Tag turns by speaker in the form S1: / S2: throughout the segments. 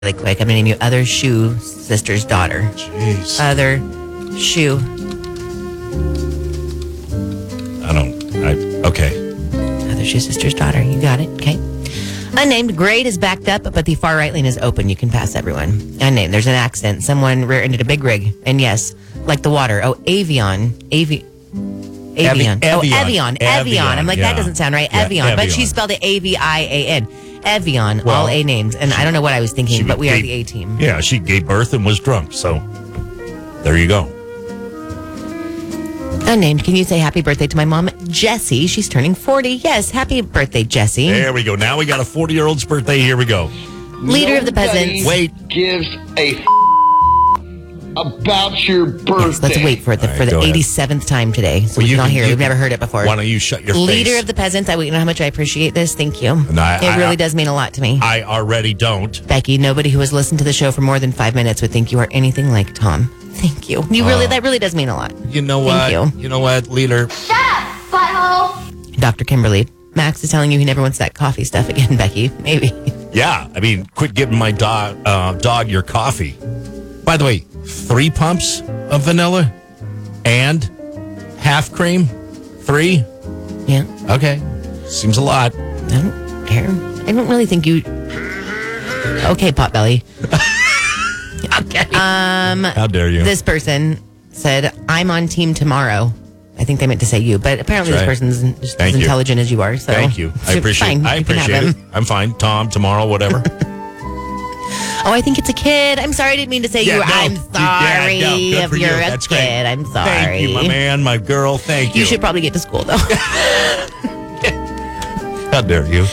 S1: really quick. I'm going to name you Other Shoe Sister's daughter.
S2: Jeez.
S1: Other Shoe.
S2: Okay.
S1: Other Shoe Sister's daughter. You got it. Okay. Unnamed. Grade is backed up, but the far right lane is open. You can pass everyone. Unnamed. There's an accident. Someone rear-ended a big rig. And yes, like the water. Oh, Avion. Avion. Oh, Evian. I'm like, that doesn't sound right.
S2: Yeah,
S1: Evian. But she
S2: Evian.
S1: spelled it Avian. Evian.
S2: Well,
S1: all A names. And I don't know what I was thinking, but we are the A team.
S2: Yeah, she gave birth and was drunk. So there you go.
S1: Unnamed. Can you say happy birthday to my mom, Jessie? She's turning 40. Yes, happy birthday, Jessie.
S2: There we go. Now we got a 40-year-old's birthday. Here we go.
S1: Leader of the peasants.
S2: Wait.
S3: Gives a about your birthday.
S1: Yes, let's wait for it
S2: All right,
S1: for the
S2: go ahead.
S1: 87th time today. So
S2: Well,
S1: we
S2: you
S1: can all
S2: can-
S1: hear it.
S2: you
S1: We've
S2: can-
S1: never heard it before.
S2: Why don't you shut your face?
S1: Leader of the peasants. You know how much I appreciate this. Thank you.
S2: No,
S1: It really does mean a lot to me.
S2: I already don't.
S1: Becky, nobody who has listened to the show for more than 5 minutes would think you are anything like Tom. Thank you. That really does mean a lot.
S2: You know
S1: Thank
S2: what?
S1: you.
S2: You know what, leader?
S4: Shut up, butthole!
S1: Dr. Kimberly. Max is telling you he never wants that coffee stuff again, Becky. Maybe.
S2: Yeah, I mean, quit giving my dog your coffee. By the way, 3 pumps of vanilla and half cream. 3?
S1: Yeah.
S2: Okay. Seems a lot.
S1: I don't care. I don't really think you... Okay, Potbelly.
S2: Okay. How dare you?
S1: This person said, I'm on team tomorrow. I think they meant to say you, but apparently
S2: That's
S1: this
S2: right.
S1: person's just
S2: Thank
S1: as
S2: you.
S1: intelligent as you are. So
S2: Thank you. I
S1: so
S2: appreciate
S1: fine,
S2: I
S1: you can have
S2: appreciate it.
S1: him.
S2: I'm fine. Tom, tomorrow, whatever.
S1: Oh, I think it's a kid. I'm sorry. I didn't mean to say
S2: Yeah,
S1: you.
S2: no.
S1: I'm sorry
S2: Yeah, no, good
S1: if
S2: for you.
S1: you're a
S2: That's
S1: kid.
S2: great.
S1: I'm sorry.
S2: Thank you, my man, my girl. Thank you.
S1: You should probably get to school, though.
S2: How dare you?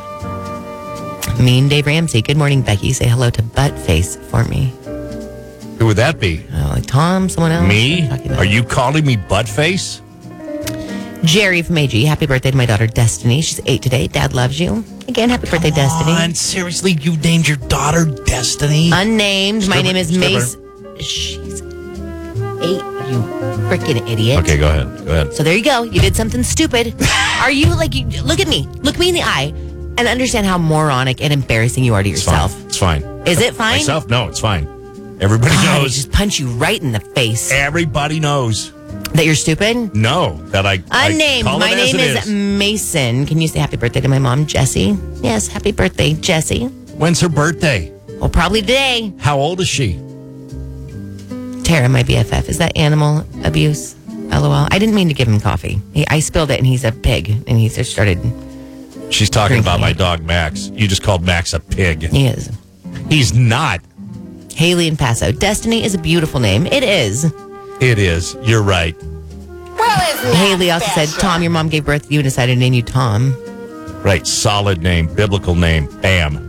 S1: Mean Dave Ramsey. Good morning, Becky. Say hello to Buttface for me.
S2: Who would that be?
S1: Oh, like Tom, someone else?
S2: Me?
S1: What are you talking about?
S2: Are you calling me buttface?
S1: Jerry from AG. Happy birthday to my daughter, Destiny. She's 8 today. Dad loves you. Again, happy birthday, Destiny.
S2: Come on, seriously, you named your daughter Destiny?
S1: Unnamed. My
S2: Stripper-
S1: name is
S2: stripper.
S1: Mace. She's 8, you freaking idiot.
S2: Okay, go ahead. Go ahead.
S1: So there you go. You did something stupid. Are you like, look at me. Look me in the eye and understand how moronic and embarrassing you are to yourself.
S2: It's fine.
S1: Is it fine?
S2: Myself? No, it's fine. Everybody
S1: God, I
S2: knows.
S1: just punch you right in the face.
S2: Everybody knows.
S1: That you're stupid?
S2: No, that I
S1: Unnamed.
S2: call it
S1: My
S2: as
S1: name
S2: it
S1: is Mason. Can you say happy birthday to my mom, Jessie? Yes, happy birthday, Jessie.
S2: When's her birthday?
S1: Well, probably today.
S2: How old is she?
S1: Tara, my BFF. Is that animal abuse? LOL. I didn't mean to give him coffee. I spilled it and he's a pig. And he just started.
S2: She's talking
S1: Drinking
S2: about my
S1: it.
S2: dog, Max. You just called Max a pig.
S1: He is.
S2: He's not.
S1: Haley and Paso. Destiny is a beautiful name. It is.
S2: It is. You're right.
S1: Haley also said, Tom, your mom gave birth to you and decided to name you Tom.
S2: Right. Solid name. Biblical name. Bam.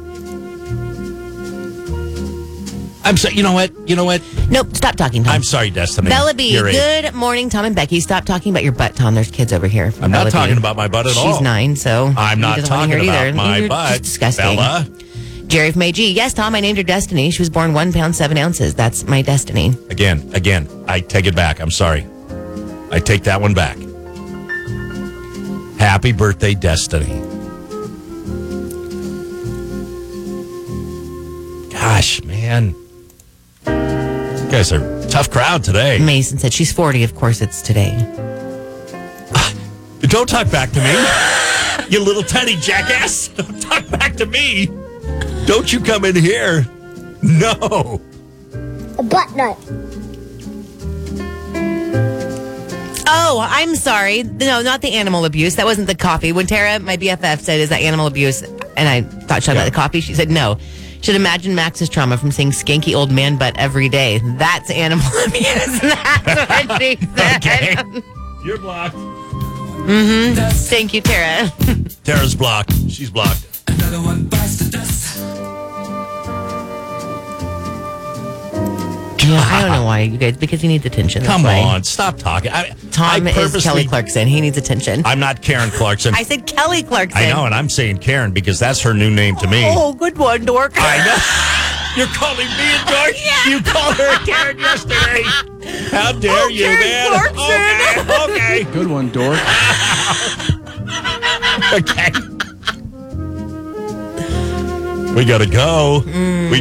S2: I'm sorry. You know what?
S1: Nope, stop talking, Tom.
S2: I'm sorry, Destiny.
S1: Bella B,
S2: You're 8.
S1: good morning, Tom and Becky. Stop talking about your butt, Tom. There's kids over here. from
S2: I'm not
S1: Bella B.
S2: talking about my butt at all.
S1: She's 9, so
S2: I'm
S1: he
S2: not
S1: doesn't wanna
S2: talking
S1: hear it
S2: about
S1: either.
S2: my
S1: You're
S2: butt.
S1: just disgusting.
S2: Bella.
S1: Jerry from AG. Yes, Tom, I named her Destiny. She was born 1 pound 7 ounces. That's my destiny.
S2: Again, I take it back. I'm sorry. I take that one back. Happy birthday, Destiny. Gosh, man. You guys are a tough crowd today.
S1: Mason said she's 40. Of course, it's today.
S2: Don't talk back to me. You little tiny jackass. Don't talk back to me. Don't you come in here. No.
S4: A butt nut.
S1: Oh, I'm sorry. No, not the animal abuse. That wasn't the coffee. When Tara, my BFF, said, is that animal abuse? And I thought she talked about the coffee. She said, no. Should imagine Max's trauma from seeing skanky old man butt every day. That's animal abuse. That's what she said.
S2: Okay. You're blocked.
S1: Thank you, Tara.
S2: Tara's blocked. She's blocked.
S5: Another one bites the dust.
S1: Yeah, I don't know why, you guys, because he needs attention. That's
S2: Come
S1: why.
S2: on. Stop talking.
S1: Tom
S2: I
S1: is
S2: purposely-
S1: Kelly Clarkson. He needs attention.
S2: I'm not Karen Clarkson.
S1: I said Kelly Clarkson.
S2: I know, and I'm saying Karen because that's her new name to me.
S1: Oh, good one, dork.
S2: I know. You're calling me a dork?
S1: Yeah.
S2: You called her a Karen yesterday. How dare you,
S1: Karen
S2: man?
S1: Clarkson.
S2: Okay.
S5: Good one, dork.
S2: Okay. We got to go. We